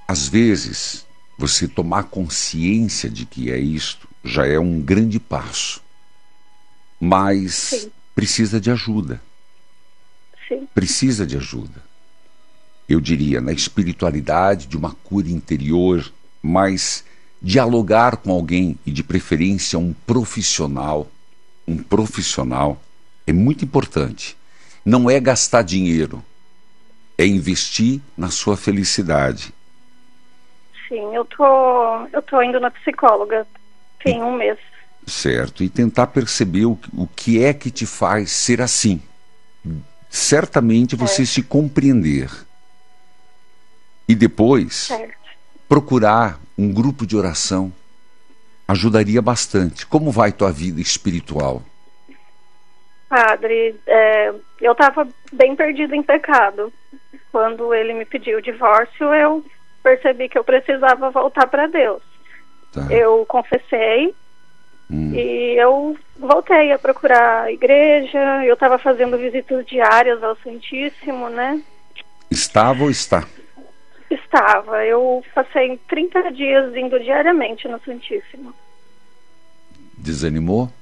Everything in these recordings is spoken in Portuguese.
Às vezes, você tomar consciência de que é isto já é um grande passo. Mas Sim. precisa de ajuda. Sim. Precisa de ajuda. Eu diria, na espiritualidade, de uma cura interior, mas dialogar com alguém, e de preferência um profissional é muito importante. Não é gastar dinheiro, é investir na sua felicidade. Sim, eu tô indo na psicóloga tem um mês. Certo, e tentar perceber o que é que te faz ser assim. Certamente você se compreender. E depois, Certo. procurar um grupo de oração ajudaria bastante. Como vai tua vida espiritual? Padre, eu estava bem perdida em pecado. Quando ele me pediu o divórcio, eu percebi que eu precisava voltar para Deus. Tá. Eu confessei e eu voltei a procurar a igreja. Eu estava fazendo visitas diárias ao Santíssimo, né? Estava ou está? Estava. Eu passei 30 dias indo diariamente no Santíssimo. Desanimou?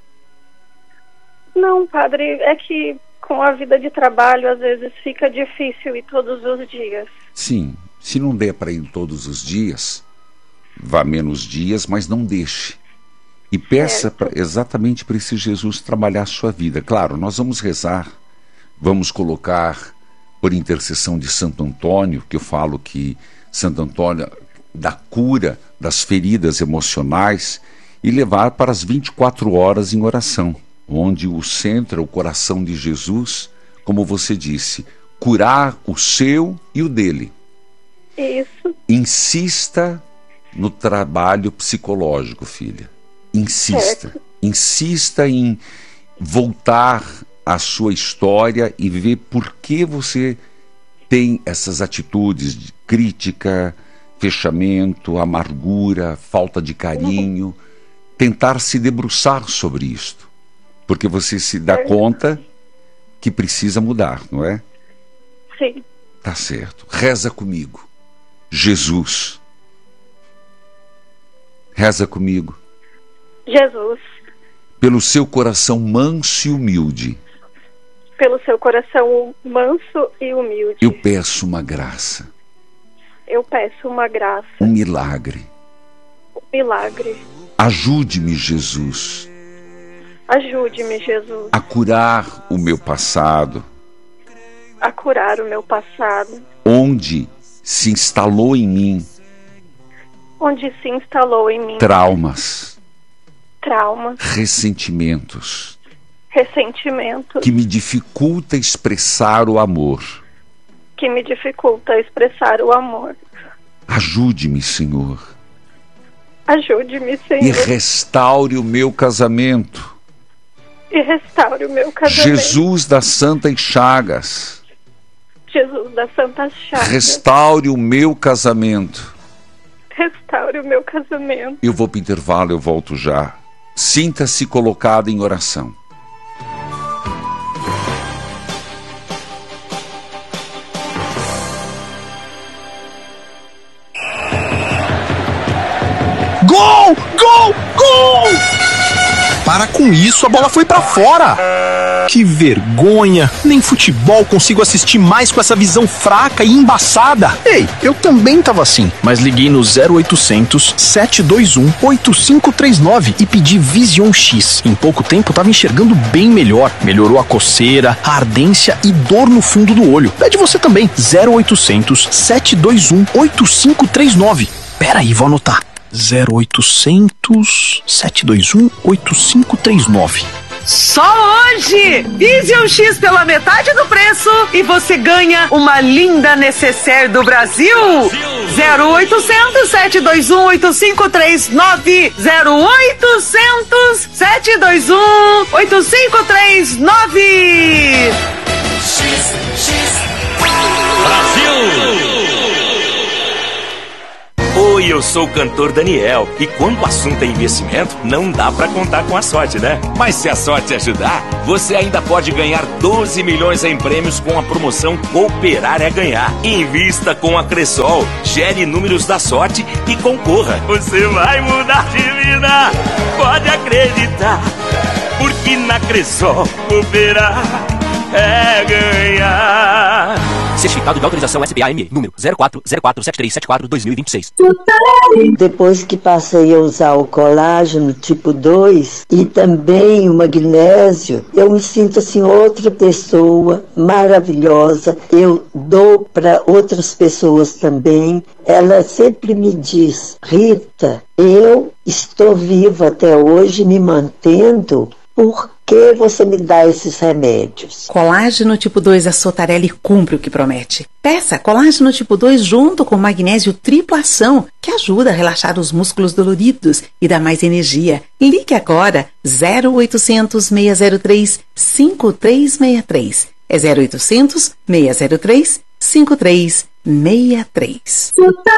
Não, padre, é que com a vida de trabalho às vezes fica difícil ir todos os dias. Sim, se não der para ir todos os dias, vá menos dias, mas não deixe. E peça exatamente para esse Jesus trabalhar a sua vida. Claro, nós vamos rezar, vamos colocar por intercessão de Santo Antônio, que eu falo que Santo Antônio dá cura das feridas emocionais, e levar para as 24 horas em oração, onde o centro é o coração de Jesus, como você disse, curar o seu e o dele. Isso. Insista no trabalho psicológico, filha. Insista. Certo. Insista em voltar à sua história e ver por que você tem essas atitudes de crítica, fechamento, amargura, falta de carinho. Tentar se debruçar sobre isto. Porque você se dá conta que precisa mudar, não é? Sim. Tá certo. Reza comigo. Jesus. Reza comigo. Jesus, Pelo seu coração manso e humilde, pelo seu coração manso e humilde, eu peço uma graça, eu peço uma graça, um milagre. um milagre. Ajude-me, Jesus, Ajude-me, Jesus, a curar o meu passado, a curar o meu passado, onde se instalou em mim onde se instalou em mim traumas, traumas, ressentimentos, ressentimentos, que me dificulta expressar o amor. que me dificulta expressar o amor. Ajude-me, Senhor, Ajude-me, e Senhor, restaure o meu casamento. e restaure o meu casamento. Jesus das Santas Chagas, Jesus da Santa Chaga, restaure o meu casamento. restaure o meu casamento. Eu vou para o intervalo, eu volto já. Sinta-se colocado em oração. Gol! Gol! Gol! Para com isso, a bola foi pra fora. Que vergonha. Nem futebol consigo assistir mais com essa visão fraca e embaçada. Ei, eu também tava assim, mas liguei no 0800 721 8539 e pedi Vision X. Em pouco tempo tava enxergando bem melhor. Melhorou a coceira, a ardência e dor no fundo do olho. Pede você também. 0800 721 8539. Pera aí, vou anotar. 0800 721 8539. Só hoje! Vision X pela metade do preço e você ganha uma linda necessaire do Brasil. 0800 721 8539. 0800 721 8539. Oi, Oi, eu sou o cantor Daniel. E quando o assunto é investimento, não dá pra contar com a sorte, né? Mas se a sorte ajudar, você ainda pode ganhar 12 milhões em prêmios com a promoção Cooperar é Ganhar. Invista com a Cressol, gere números da sorte e concorra. Você vai mudar de vida, pode acreditar. Porque na Cressol, cooperar é ganhar. Certificado de autorização SPA-ME, número 04047374-2026. Depois que passei a usar o colágeno tipo 2 e também o magnésio, eu me sinto assim outra pessoa maravilhosa. Eu dou para outras pessoas também. Ela sempre me diz: Rita, eu estou viva até hoje, me mantendo. Por que você me dá esses remédios? Colágeno tipo 2 da Sotarelli cumpre o que promete. Peça colágeno tipo 2 junto com magnésio tripla ação, que ajuda a relaxar os músculos doloridos e dá mais energia. Ligue agora 0800 603 5363. É 0800 603 5363.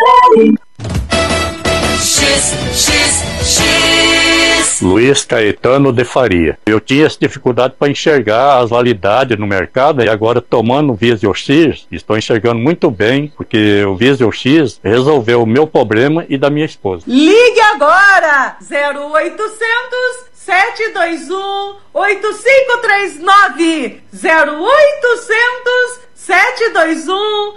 Luiz Caetano de Faria. Eu tinha essa dificuldade para enxergar as validades no mercado e agora, tomando o Visual X, estou enxergando muito bem, porque o Visual X resolveu o meu problema e da minha esposa. Ligue agora! 0800 721 8539 0800 721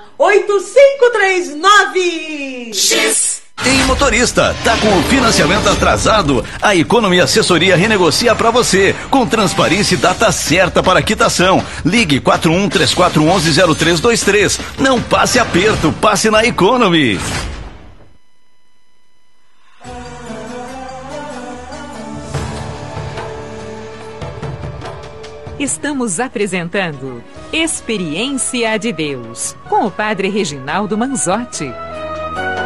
8539. Ei, motorista, tá com o financiamento atrasado? A Economy Assessoria renegocia para você, com transparência e data certa para quitação. Ligue 4134110323. Não passe aperto, passe na Economy. Estamos apresentando Experiência de Deus, com o Padre Reginaldo Manzotti.